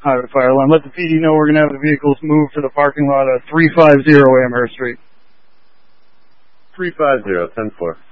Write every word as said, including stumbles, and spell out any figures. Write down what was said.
Highway Fire Alarm. Let the P D know we're going to have the vehicles move to the parking lot at three five zero Amherst Street. three five zero, ten four.